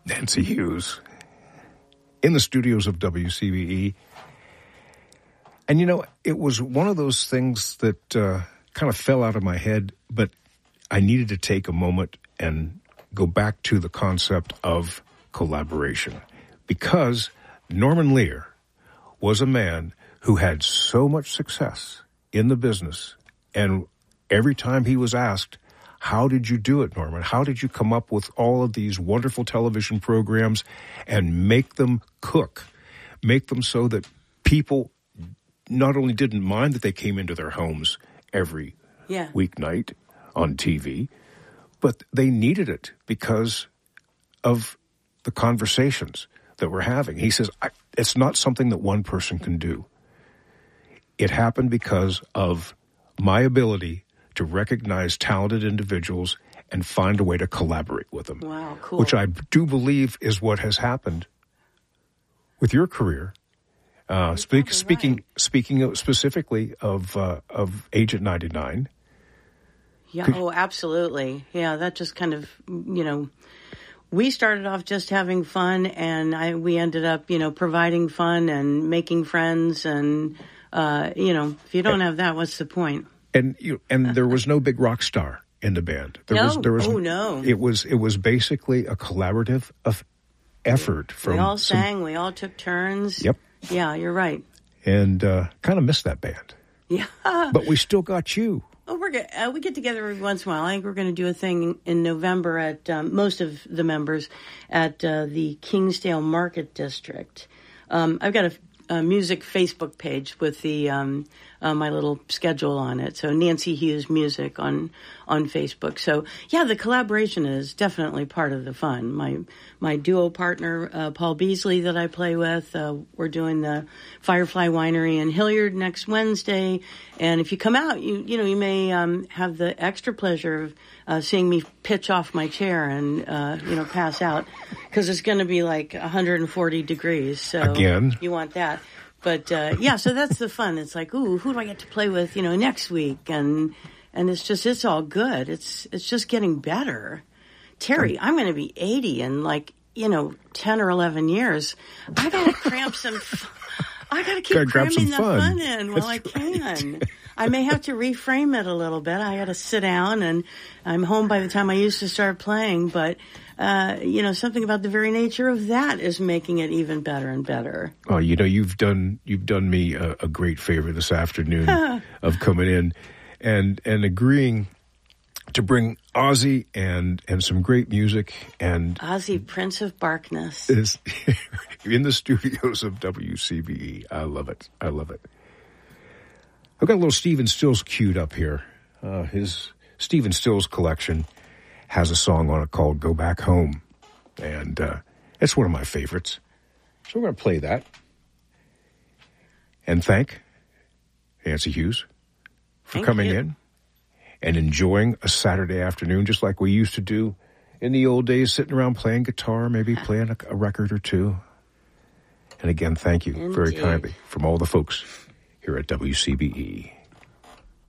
Nancy Hughes in the studios of WCBE. And, you know, it was one of those things that kind of fell out of my head, but I needed to take a moment and go back to the concept of collaboration, because Norman Lear was a man who had so much success in the business. And every time he was asked, how did you do it, Norman? How did you come up with all of these wonderful television programs and make them cook, make them so that people not only didn't mind that they came into their homes every weeknight on TV, but they needed it because of the conversations that we're having. He says, it's not something that one person can do. It happened because of my ability to recognize talented individuals and find a way to collaborate with them. Wow, cool. Which I do believe is what has happened with your career. Speaking specifically of Agent 99. Yeah, absolutely. Yeah, that just kind of, you know, we started off just having fun, and we ended up, you know, providing fun and making friends, and you know, if you don't have that, what's the point? And there was no big rock star in the band. There was no. It was basically a collaborative effort. We all sang. We all took turns. Yep. Yeah, you're right. And kind of missed that band. Yeah. But we still got you. Oh, we get together every once in a while. I think we're going to do a thing in November at most of the members at the Kingsdale Market District. I've got a music Facebook page with the my little schedule on it. So Nancy Hughes Music on Facebook. So yeah, the collaboration is definitely part of the fun. My duo partner Paul Beasley that I play with, we're doing the Firefly Winery in Hilliard next Wednesday. And if you come out, you may have the extra pleasure of seeing me pitch off my chair and pass out, because it's going to be like 140 degrees. So again, you want that. But yeah, so that's the fun. It's like, ooh, who do I get to play with, next week? And it's all good. It's just getting better. Terry, I'm going to be 80 in 10 or 11 years. I got to cramp some. I got to keep cramming the fun in while I can. I may have to reframe it a little bit. I got to sit down, and I'm home by the time I used to start playing. But something about the very nature of that is making it even better and better. Oh, you've done me a great favor this afternoon of coming in and agreeing to bring Ozzy and some great music. And Ozzy, Prince of Barkness, is in the studios of WCBE. I love it. I've got a little Stephen Stills queued up here. His Stephen Stills collection has a song on it called Go Back Home. And it's one of my favorites. So we're going to play that. And thank Nancy Hughes for coming in and enjoying a Saturday afternoon, just like we used to do in the old days, sitting around playing guitar, maybe playing a record or two. And again, thank you very kindly from all the folks here at WCBE.